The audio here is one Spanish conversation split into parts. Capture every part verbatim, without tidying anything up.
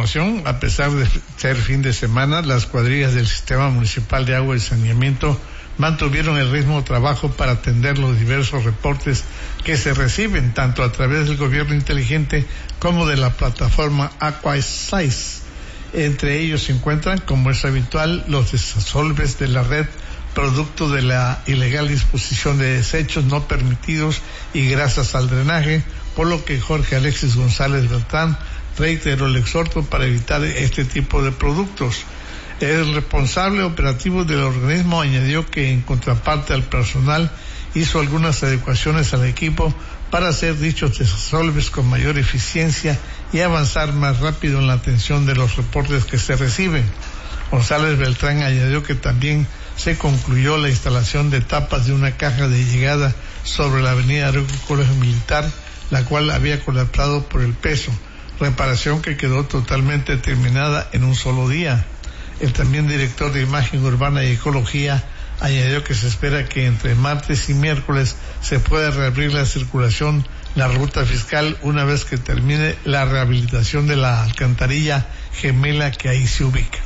información, a pesar de ser fin de semana, las cuadrillas del Sistema Municipal de Agua y Saneamiento mantuvieron el ritmo de trabajo para atender los diversos reportes que se reciben, tanto a través del gobierno inteligente como de la plataforma Aquasize. Entre ellos se encuentran, como es habitual, los desasolves de la red, producto de la ilegal disposición de desechos no permitidos y grasas al drenaje, por lo que Jorge Alexis González Beltrán reiteró el exhorto para evitar este tipo de productos. El responsable operativo del organismo añadió que, en contraparte al personal, hizo algunas adecuaciones al equipo para hacer dichos desasolves con mayor eficiencia y avanzar más rápido en la atención de los reportes que se reciben. González Beltrán añadió que también se concluyó la instalación de tapas de una caja de llegada sobre la avenida Colegio Militar, la cual había colapsado por el peso, reparación que quedó totalmente terminada en un solo día. El también director de Imagen Urbana y Ecología añadió que se espera que entre martes y miércoles se pueda reabrir la circulación, la ruta fiscal, una vez que termine la rehabilitación de la alcantarilla gemela que ahí se ubica.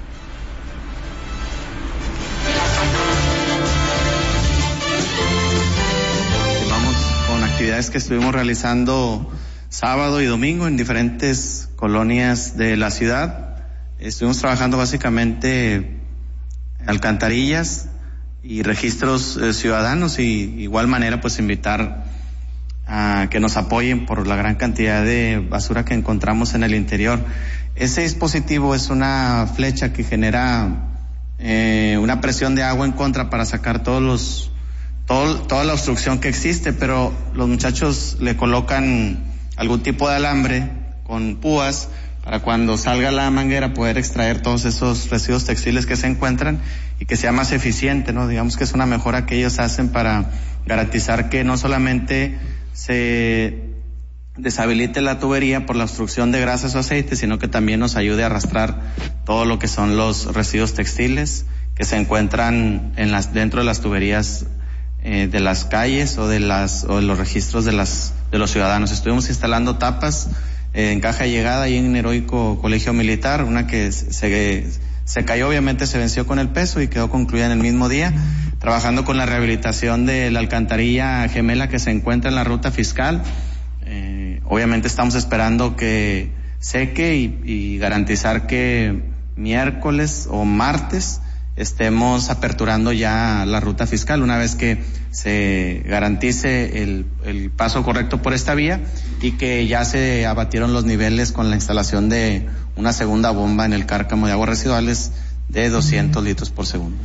Vamos con actividades que estuvimos realizando sábado y domingo en diferentes colonias de la ciudad. Estuvimos trabajando básicamente alcantarillas y registros eh, ciudadanos, y igual manera pues invitar a que nos apoyen por la gran cantidad de basura que encontramos en el interior. Ese dispositivo es una flecha que genera eh, una presión de agua en contra para sacar todos los todo, toda la obstrucción que existe, pero los muchachos le colocan algún tipo de alambre con púas para cuando salga la manguera poder extraer todos esos residuos textiles que se encuentran y que sea más eficiente, ¿no? Digamos que es una mejora que ellos hacen para garantizar que no solamente se deshabilite la tubería por la obstrucción de grasas o aceites, sino que también nos ayude a arrastrar todo lo que son los residuos textiles que se encuentran en las dentro de las tuberías eh, de las calles o de las o de los registros de las de los ciudadanos. Estuvimos instalando tapas eh, en caja de llegada y en Heroico Colegio Militar, una que se se cayó, obviamente se venció con el peso y quedó concluida en el mismo día, trabajando con la rehabilitación de la alcantarilla gemela que se encuentra en la ruta fiscal. Eh, obviamente estamos esperando que seque y, y garantizar que miércoles o martes estemos aperturando ya la ruta fiscal, una vez que se garantice el, el paso correcto por esta vía y que ya se abatieron los niveles con la instalación de una segunda bomba en el cárcamo de aguas residuales de doscientos litros por segundo.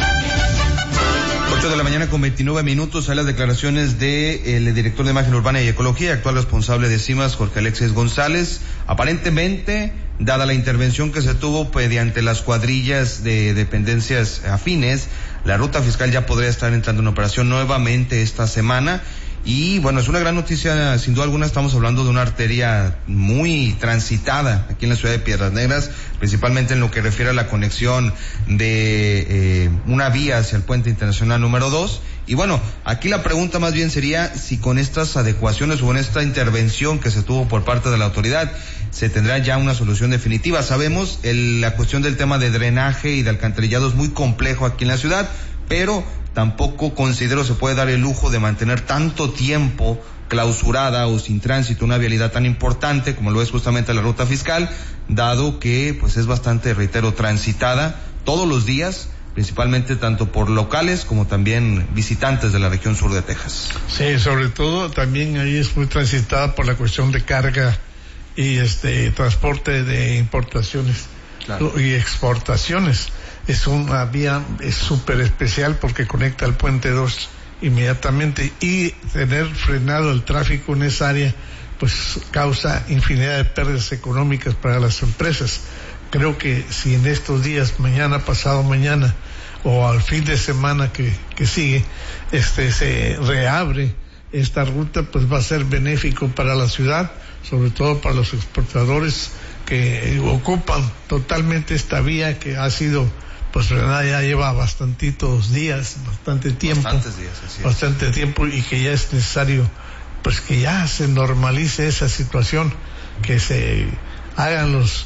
ocho de la mañana con veintinueve minutos, hay las declaraciones del director de Imagen Urbana y Ecología, actual responsable de CIMAS, Jorge Alexis González. Aparentemente, dada la intervención que se tuvo mediante las cuadrillas de dependencias afines, la ruta fiscal ya podría estar entrando en operación nuevamente esta semana. Y bueno, es una gran noticia, sin duda alguna. Estamos hablando de una arteria muy transitada aquí en la ciudad de Piedras Negras, principalmente en lo que refiere a la conexión de eh, una vía hacia el puente internacional número dos. Y bueno, aquí la pregunta más bien sería si con estas adecuaciones o con esta intervención que se tuvo por parte de la autoridad se tendrá ya una solución definitiva. Sabemos el, la cuestión del tema de drenaje y de alcantarillado es muy complejo aquí en la ciudad, pero tampoco considero se puede dar el lujo de mantener tanto tiempo clausurada o sin tránsito una vialidad tan importante como lo es justamente la ruta fiscal, dado que pues es bastante, reitero, transitada todos los días, principalmente tanto por locales como también visitantes de la región sur de Texas. Sí, sobre todo también ahí es muy transitada por la cuestión de carga y este transporte de importaciones, claro, y exportaciones. Es una vía es súper especial porque conecta al puente dos inmediatamente, y tener frenado el tráfico en esa área pues causa infinidad de pérdidas económicas para las empresas. Creo que si en estos días, mañana, pasado mañana o al fin de semana que, que sigue, este se reabre esta ruta, pues va a ser benéfico para la ciudad, sobre todo para los exportadores que ocupan totalmente esta vía que ha sido, pues frenada ya lleva bastantitos días, bastante tiempo, Bastantes días, así es. bastante tiempo, y que ya es necesario pues que ya se normalice esa situación, que se hagan los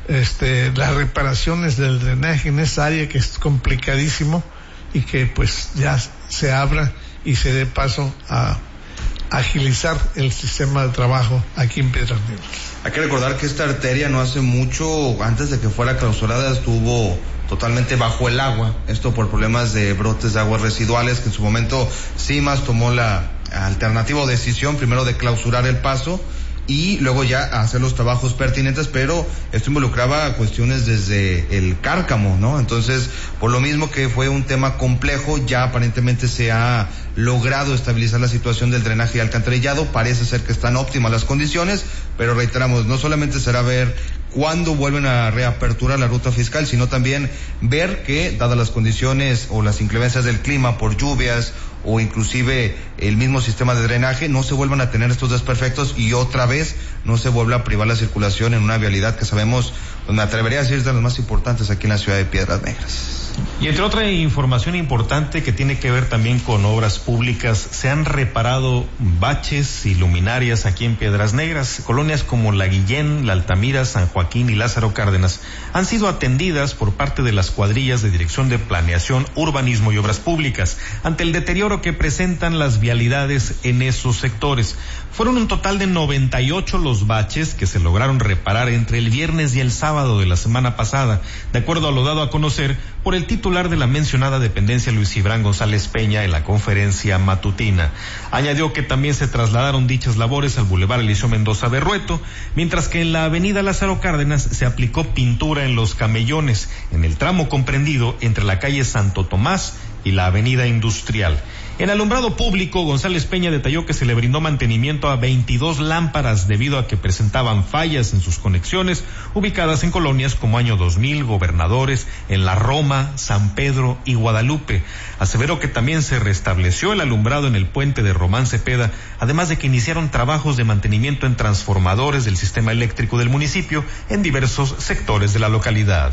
este, las reparaciones del drenaje en esa área que es complicadísimo y que pues ya se abra y se dé paso a agilizar el sistema de trabajo aquí en Piedras Negras. Hay que recordar que esta arteria no hace mucho, antes de que fuera clausurada, estuvo totalmente bajo el agua, esto por problemas de brotes de aguas residuales, que en su momento CIMAS tomó la alternativa o decisión primero de clausurar el paso y luego ya hacer los trabajos pertinentes, pero esto involucraba cuestiones desde el cárcamo, ¿no? Entonces, por lo mismo que fue un tema complejo, ya aparentemente se ha logrado estabilizar la situación del drenaje y alcantarillado, parece ser que están óptimas las condiciones, pero reiteramos, no solamente será ver cuándo vuelven a reaperturar la ruta fiscal, sino también ver que, dadas las condiciones o las inclemencias del clima por lluvias o inclusive el mismo sistema de drenaje, no se vuelvan a tener estos desperfectos y otra vez no se vuelva a privar la circulación en una vialidad que sabemos, pues me atrevería a decir, es de las más importantes aquí en la ciudad de Piedras Negras. Y entre otra información importante que tiene que ver también con obras públicas, se han reparado baches y luminarias aquí en Piedras Negras. Colonias como La Guillén, La Altamira, San Joaquín y Lázaro Cárdenas han sido atendidas por parte de las cuadrillas de Dirección de Planeación, Urbanismo y Obras Públicas ante el deterioro que presentan las vialidades en esos sectores. Fueron un total de noventa y ocho los baches que se lograron reparar entre el viernes y el sábado de la semana pasada, de acuerdo a lo dado a conocer por el titular de la mencionada dependencia, Luis Cibrán González Peña, en la conferencia matutina. Añadió que también se trasladaron dichas labores al Boulevard Eliseo Mendoza Berrueto, mientras que en la avenida Lázaro Cárdenas se aplicó pintura en los camellones, en el tramo comprendido entre la calle Santo Tomás y la avenida Industrial. En alumbrado público, González Peña detalló que se le brindó mantenimiento a veintidós lámparas debido a que presentaban fallas en sus conexiones, ubicadas en colonias como Año dos mil, Gobernadores, en La Roma, San Pedro y Guadalupe. Aseveró que también se restableció el alumbrado en el puente de Román Cepeda, además de que iniciaron trabajos de mantenimiento en transformadores del sistema eléctrico del municipio en diversos sectores de la localidad.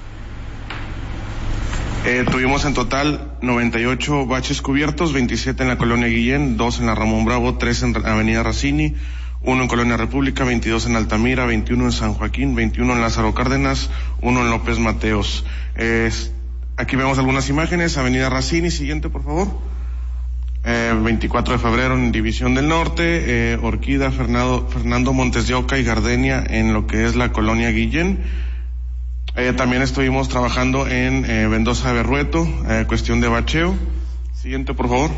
Eh, tuvimos en total noventa y ocho baches cubiertos, veintisiete en la colonia Guillén, dos en la Ramón Bravo, tres en avenida Racini, uno en colonia República, veintidós en Altamira, veintiuno en San Joaquín, veintiuno en Lázaro Cárdenas, uno en López Mateos. Eh, aquí vemos algunas imágenes, avenida Racini, siguiente por favor. Eh, veinticuatro de febrero en División del Norte, eh, Orquídea, Fernando, Fernando Montes de Oca y Gardenia en lo que es la colonia Guillén. Eh, también estuvimos trabajando en eh, Mendoza de Berrueto, eh, cuestión de bacheo. Siguiente, por favor.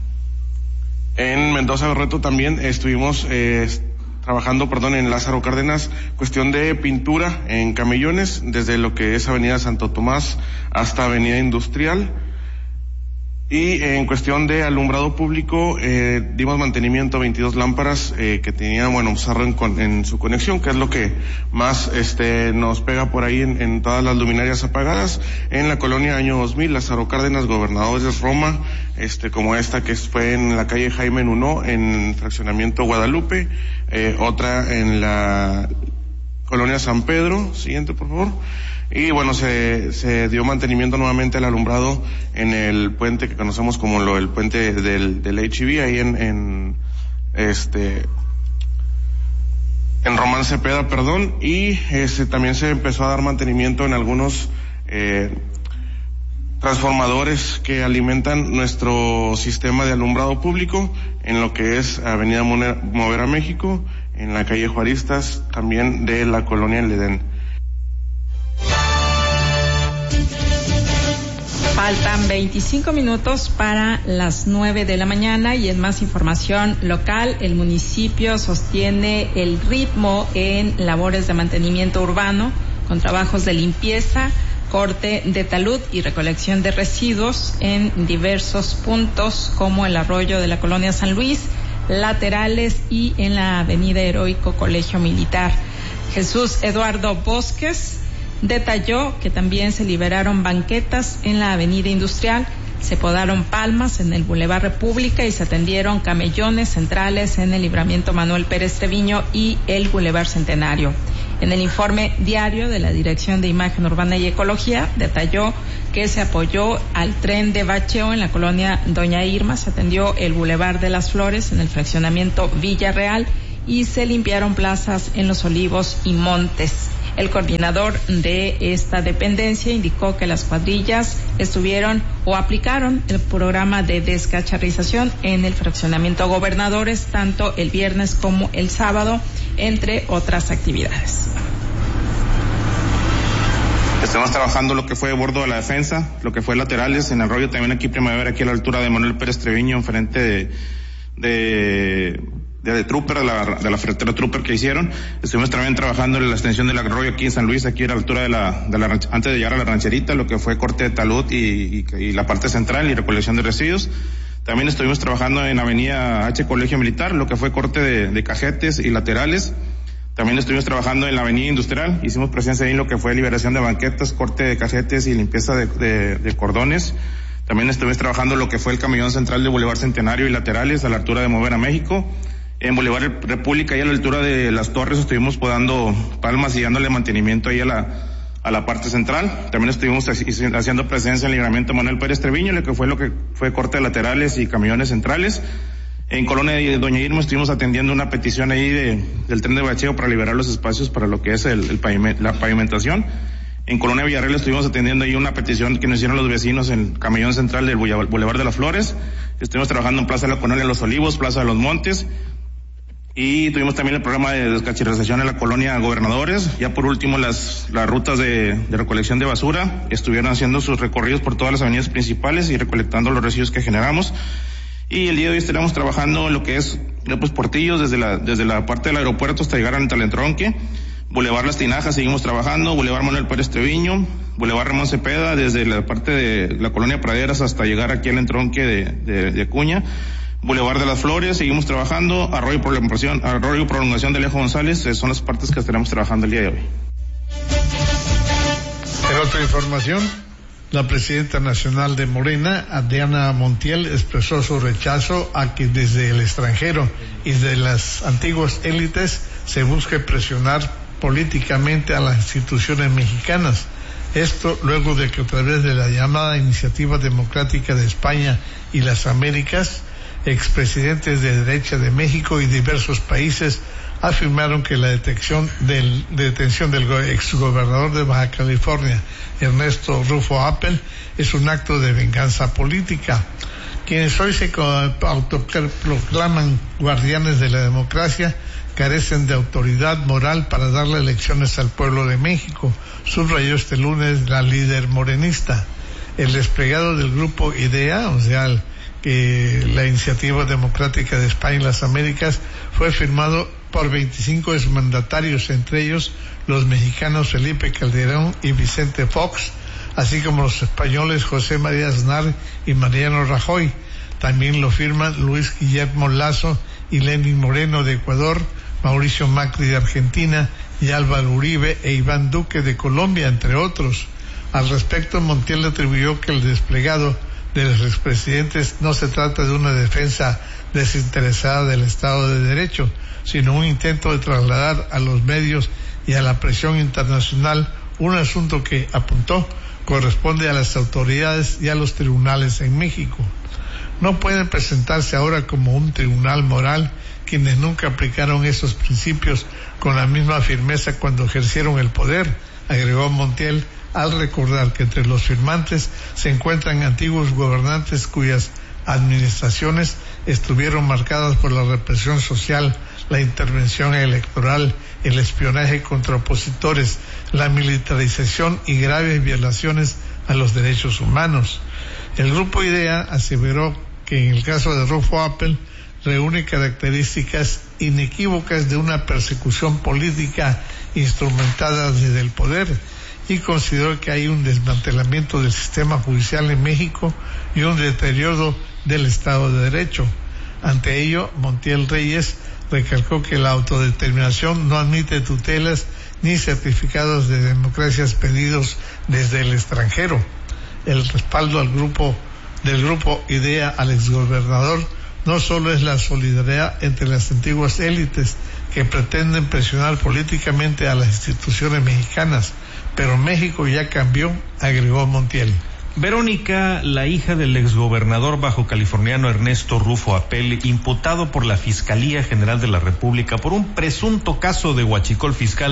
En Mendoza de Berrueto también estuvimos eh, trabajando, perdón, en Lázaro Cárdenas, cuestión de pintura en camellones, desde lo que es Avenida Santo Tomás hasta Avenida Industrial. Y eh, en cuestión de alumbrado público, eh, dimos mantenimiento a veintidós lámparas eh, que tenían, bueno, cerro en, en su conexión, que es lo que más este nos pega por ahí en, en todas las luminarias apagadas. En la colonia Año dos mil, Lázaro Cárdenas, Gobernadores, Roma, este como esta que fue en la calle Jaime Nuno, en fraccionamiento Guadalupe, eh, otra en la colonia San Pedro. Siguiente, por favor. Y bueno, se, se dio mantenimiento nuevamente al alumbrado en el puente que conocemos como lo, el puente del, del H I V, ahí en, en, este, en Román Cepeda, perdón, y este, también se empezó a dar mantenimiento en algunos, eh, transformadores que alimentan nuestro sistema de alumbrado público en lo que es Avenida Mover a México, en la calle Juaristas, también de la colonia El Edén. Faltan veinticinco minutos para las nueve de la mañana y en más información local, el municipio sostiene el ritmo en labores de mantenimiento urbano con trabajos de limpieza, corte de talud y recolección de residuos en diversos puntos como el arroyo de la colonia San Luis, Laterales y en la avenida Heroico Colegio Militar. Jesús Eduardo Bosques detalló que también se liberaron banquetas en la avenida Industrial, se podaron palmas en el Boulevard República y se atendieron camellones centrales en el Libramiento Manuel Pérez Treviño y el Boulevard Centenario. En el informe diario de la Dirección de Imagen Urbana y Ecología detalló que se apoyó al tren de bacheo en la colonia Doña Irma, se atendió el Boulevard de las Flores en el fraccionamiento Villarreal y se limpiaron plazas en Los Olivos y Montes. El coordinador de esta dependencia indicó que las cuadrillas estuvieron o aplicaron el programa de descacharrización en el fraccionamiento Gobernadores tanto el viernes como el sábado, entre otras actividades. Estamos trabajando lo que fue bordo de la defensa, lo que fue laterales, en Arroyo también aquí Primavera, aquí a la altura de Manuel Pérez Treviño, enfrente de, de, de, de Trooper, de la, de la ferretera Trooper que hicieron. Estuvimos también trabajando en la extensión del Arroyo aquí en San Luis, aquí a la altura de la, de la, antes de llegar a la rancherita, lo que fue corte de talud y, y, y la parte central y recolección de residuos. También estuvimos trabajando en Avenida H Colegio Militar, lo que fue corte de, de cajetes y laterales. También estuvimos trabajando en la Avenida Industrial, hicimos presencia ahí en lo que fue liberación de banquetas, corte de cajetes y limpieza de, de, de cordones. También estuvimos trabajando lo que fue el camellón central de Boulevard Centenario y laterales a la altura de Mover a México. En Boulevard República y a la altura de Las Torres estuvimos podando palmas y dándole mantenimiento ahí a la, a la parte central. También estuvimos haciendo presencia en el libramiento Manuel Pérez Treviño, lo que fue lo que fue corte de laterales y camiones centrales. En Colonia de Doña Irma estuvimos atendiendo una petición ahí de, del tren de bacheo para liberar los espacios para lo que es el, el paviment, la pavimentación. En Colonia Villarreal estuvimos atendiendo ahí una petición que nos hicieron los vecinos en el camellón central del Boulevard de las Flores. Estuvimos trabajando en Plaza de la Colonia Los Olivos, Plaza de los Montes. Y tuvimos también el programa de descacharrización en la Colonia Gobernadores. Ya por último las, las rutas de, de recolección de basura estuvieron haciendo sus recorridos por todas las avenidas principales y recolectando los residuos que generamos. Y el día de hoy estaremos trabajando en lo que es pues, Portillos, desde la, desde la parte del aeropuerto hasta llegar al Talentronque. Boulevard Las Tinajas seguimos trabajando, Boulevard Manuel Pérez Treviño, Boulevard Ramón Cepeda, desde la parte de la Colonia Praderas hasta llegar aquí al entronque de, de, de Acuña. Boulevard de las Flores, seguimos trabajando, Arroyo Prolongación, Arroyo Prolongación de Alejo González, eh, son las partes que estaremos trabajando el día de hoy. En otra información, la presidenta nacional de Morena, Adriana Montiel, expresó su rechazo a que desde el extranjero y de las antiguas élites se busque presionar políticamente a las instituciones mexicanas. Esto luego de que a través de la llamada Iniciativa Democrática de España y las Américas, expresidentes de derecha de México y diversos países afirmaron que la detención del, detención del exgobernador de Baja California, Ernesto Rufo Appel, es un acto de venganza política. Quienes hoy se autoproclaman guardianes de la democracia carecen de autoridad moral para darle lecciones al pueblo de México, subrayó este lunes la líder morenista. El desplegado del grupo IDEA, o sea, el, que la Iniciativa Democrática de España y las Américas, fue firmado por veinticinco exmandatarios, entre ellos los mexicanos Felipe Calderón y Vicente Fox, así como los españoles José María Aznar y Mariano Rajoy. También lo firman Luis Guillermo Lasso y Lenín Moreno de Ecuador, Mauricio Macri de Argentina y Álvaro Uribe e Iván Duque de Colombia, entre otros. Al respecto, Montiel atribuyó que el desplegado de los expresidentes no se trata de una defensa desinteresada del Estado de Derecho, sino un intento de trasladar a los medios y a la presión internacional un asunto que, apuntó, corresponde a las autoridades y a los tribunales en México. No pueden presentarse ahora como un tribunal moral quienes nunca aplicaron esos principios con la misma firmeza cuando ejercieron el poder, agregó Montiel, al recordar que entre los firmantes se encuentran antiguos gobernantes cuyas administraciones estuvieron marcadas por la represión social, la intervención electoral, el espionaje contra opositores, la militarización y graves violaciones a los derechos humanos. El grupo IDEA aseveró que en el caso de Rufo Appel reúne características inequívocas de una persecución política instrumentada desde el poder, y consideró que hay un desmantelamiento del sistema judicial en México y un deterioro del Estado de Derecho. Ante ello, Montiel Reyes recalcó que la autodeterminación no admite tutelas ni certificados de democracias pedidos desde el extranjero. El respaldo al grupo del grupo IDEA al exgobernador no solo es la solidaridad entre las antiguas élites que pretenden presionar políticamente a las instituciones mexicanas, pero México ya cambió, agregó Montiel. Verónica, la hija del exgobernador bajo californiano Ernesto Rufo Appel, imputado por la Fiscalía General de la República por un presunto caso de huachicol fiscal,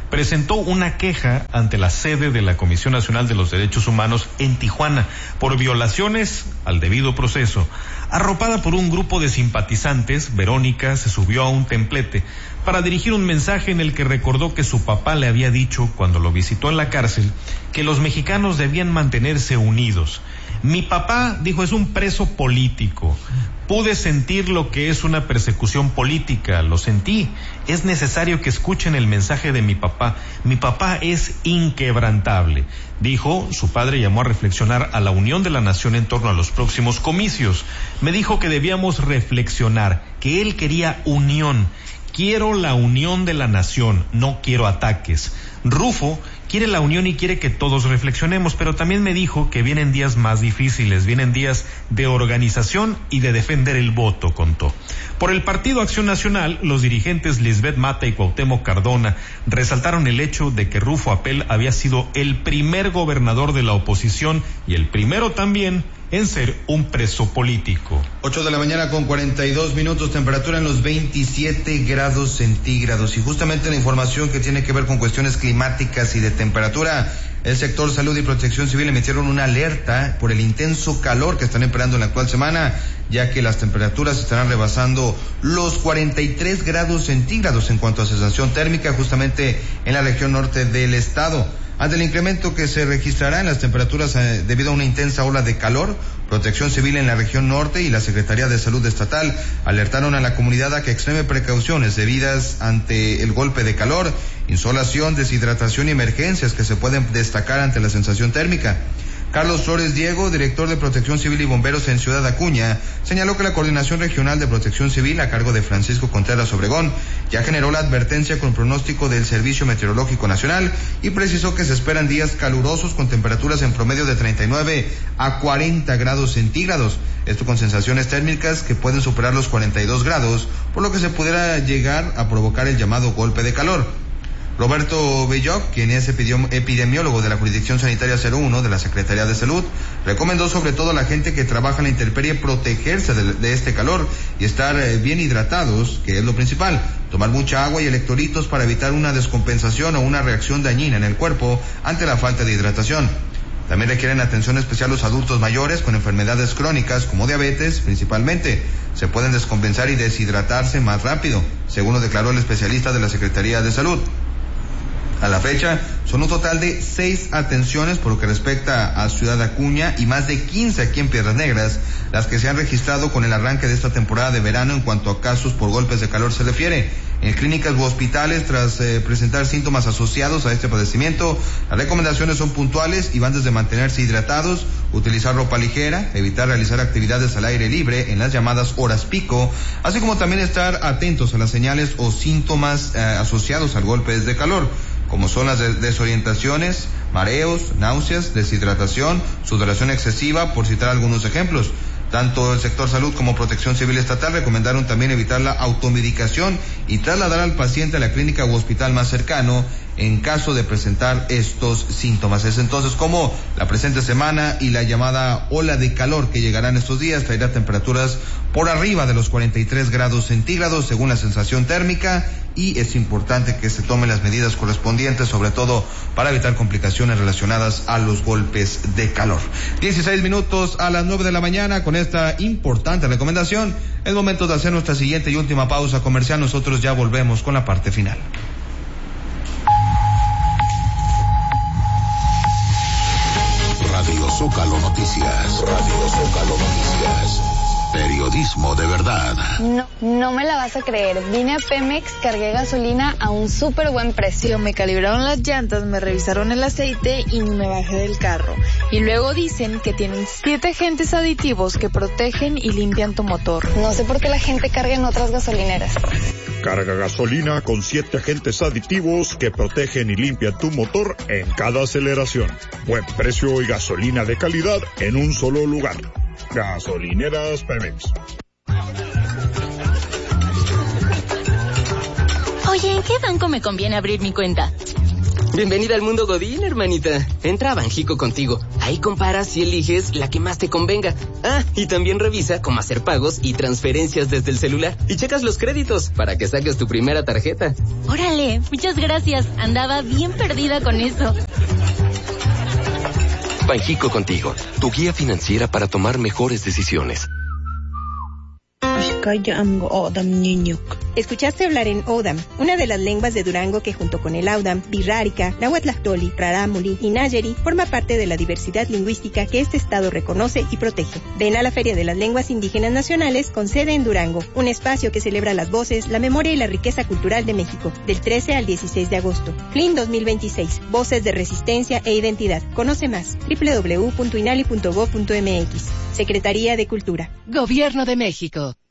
presentó una queja ante la sede de la Comisión Nacional de los Derechos Humanos en Tijuana por violaciones al debido proceso. Arropada por un grupo de simpatizantes, Verónica se subió a un templete para dirigir un mensaje en el que recordó que su papá le había dicho cuando lo visitó en la cárcel que los mexicanos debían mantenerse unidos. Mi papá, dijo, es un preso político. Pude sentir lo que es una persecución política, lo sentí. Es necesario que escuchen el mensaje de mi papá. Mi papá es inquebrantable. Dijo, su padre llamó a reflexionar a la unión de la nación en torno a los próximos comicios. Me dijo que debíamos reflexionar, que él quería unión. Quiero la unión de la nación, no quiero ataques. Rufo quiere la unión y quiere que todos reflexionemos, pero también me dijo que vienen días más difíciles, vienen días de organización y de defender el voto, contó. Por el Partido Acción Nacional, los dirigentes Lisbeth Mata y Cuauhtémoc Cardona resaltaron el hecho de que Rufo Apel había sido el primer gobernador de la oposición y el primero también en ser un preso político. Ocho de la mañana con cuarenta y dos minutos, temperatura en los veintisiete grados centígrados. Y justamente la información que tiene que ver con cuestiones climáticas y de temperatura, el sector salud y protección civil emitieron una alerta por el intenso calor que están esperando en la actual semana, ya que las temperaturas estarán rebasando los cuarenta y tres grados centígrados en cuanto a sensación térmica, justamente en la región norte del estado. Ante el incremento que se registrará en las temperaturas eh, debido a una intensa ola de calor, Protección Civil en la región norte y la Secretaría de Salud Estatal alertaron a la comunidad a que extreme precauciones debidas ante el golpe de calor, insolación, deshidratación y emergencias que se pueden destacar ante la sensación térmica. Carlos Flores Diego, director de Protección Civil y Bomberos en Ciudad Acuña, señaló que la Coordinación Regional de Protección Civil, a cargo de Francisco Contreras Obregón, ya generó la advertencia con pronóstico del Servicio Meteorológico Nacional y precisó que se esperan días calurosos con temperaturas en promedio de treinta y nueve a cuarenta grados centígrados. Esto con sensaciones térmicas que pueden superar los cuarenta y dos grados, por lo que se pudiera llegar a provocar el llamado golpe de calor. Roberto Belloc, quien es epidemiólogo de la Jurisdicción Sanitaria cero uno de la Secretaría de Salud, recomendó sobre todo a la gente que trabaja en la intemperie protegerse de, de este calor y estar bien hidratados, que es lo principal. Tomar mucha agua y electrolitos para evitar una descompensación o una reacción dañina en el cuerpo ante la falta de hidratación. También requieren atención especial los adultos mayores con enfermedades crónicas como diabetes, principalmente. Se pueden descompensar y deshidratarse más rápido, según lo declaró el especialista de la Secretaría de Salud. A la fecha, son un total de seis atenciones por lo que respecta a Ciudad Acuña y más de quince aquí en Piedras Negras, las que se han registrado con el arranque de esta temporada de verano en cuanto a casos por golpes de calor se refiere. En clínicas u hospitales, tras eh, presentar síntomas asociados a este padecimiento, las recomendaciones son puntuales y van desde mantenerse hidratados, utilizar ropa ligera, evitar realizar actividades al aire libre en las llamadas horas pico, así como también estar atentos a las señales o síntomas eh, asociados al golpes de calor, como son las desorientaciones, mareos, náuseas, deshidratación, sudoración excesiva, por citar algunos ejemplos. Tanto el sector salud como Protección Civil Estatal recomendaron también evitar la automedicación y trasladar al paciente a la clínica u hospital más cercano en caso de presentar estos síntomas. Es entonces como la presente semana y la llamada ola de calor que llegará en estos días traerá temperaturas por arriba de los cuarenta y tres grados centígrados según la sensación térmica, y es importante que se tomen las medidas correspondientes, sobre todo para evitar complicaciones relacionadas a los golpes de calor. dieciséis minutos a las nueve de la mañana. Con esta importante recomendación, es momento de hacer nuestra siguiente y última pausa comercial. Nosotros ya volvemos con la parte final. Radio Zócalo Noticias. Radio Zócalo Noticias. Periodismo de verdad. No, no me la vas a creer. Vine a Pemex, cargué gasolina a un súper buen precio. Me calibraron las llantas, me revisaron el aceite y me bajé del carro. Y luego dicen que tienen siete agentes aditivos que protegen y limpian tu motor. No sé por qué la gente carga en otras gasolineras. Carga gasolina con siete agentes aditivos que protegen y limpian tu motor en cada aceleración. Buen precio y gasolina de calidad en un solo lugar. Gasolineras Pemex. Oye, ¿en qué banco me conviene abrir mi cuenta? Bienvenida al mundo Godín, hermanita. Entra a Banjico Contigo. Ahí comparas y eliges la que más te convenga. Ah, y también revisa cómo hacer pagos y transferencias desde el celular. Y checas los créditos para que saques tu primera tarjeta. Órale, muchas gracias. Andaba bien perdida con eso. Banjico Contigo, tu guía financiera para tomar mejores decisiones. Escuchaste hablar en Odam, una de las lenguas de Durango que junto con el Audam, Birrárica, Nahuatlactoli, Rarámuri y Nayeri forma parte de la diversidad lingüística que este estado reconoce y protege. Ven a la Feria de las Lenguas Indígenas Nacionales con sede en Durango, un espacio que celebra las voces, la memoria y la riqueza cultural de México, del trece al dieciséis de agosto. F L I N dos mil veintiséis, Voces de Resistencia e Identidad. Conoce más, doble u doble u doble u punto inali punto gob punto eme equis. Secretaría de Cultura. Gobierno de México.